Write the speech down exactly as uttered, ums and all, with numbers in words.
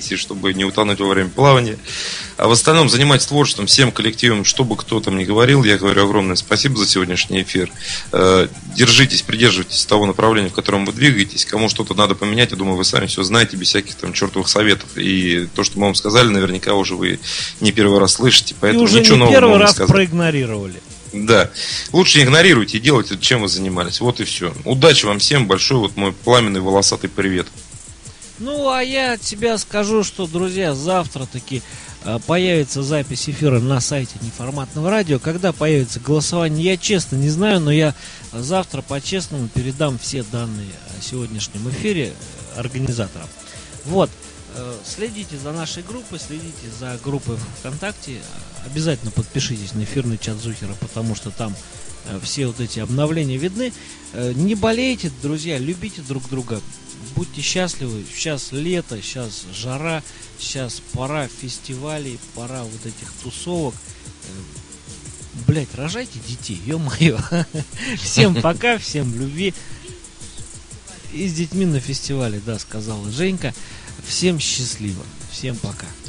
выйти, чтобы не утонуть во время плавания. А в остальном занимайтесь творчеством, всем коллективам, что бы кто там ни говорил. Я говорю огромное спасибо за сегодняшний эфир. Держитесь, придерживайтесь того направления, в котором вы двигаетесь. Кому что-то надо поменять, я думаю, вы сами все знаете, без всяких там чертовых советов. И то, что мы вам сказали, наверняка уже вы не первый раз слышите. Поэтому и уже ничего не нового первый не раз сказать. проигнорировали. Да. Лучше не игнорируйте и делайте, чем вы занимались. Вот и все. Удачи вам всем. Большой вот мой пламенный волосатый привет. Ну, а я от тебя скажу, что, друзья, завтра таки э, появится запись эфира на сайте Неформатного радио. Когда появится голосование, я честно не знаю, но я завтра по-честному передам все данные о сегодняшнем эфире организаторам. Вот. Э, следите за нашей группой, следите за группой ВКонтакте. Обязательно подпишитесь на эфирный чат Зухера, потому что там э, все вот эти обновления видны. Э, не болейте, друзья, любите друг друга. Будьте счастливы. Сейчас лето, сейчас жара, сейчас пора фестивалей, пора вот этих тусовок. Блять, рожайте детей, ё-моё. Всем пока, всем любви. И с детьми на фестивале, да, сказала Женька. Всем счастливо. Всем пока.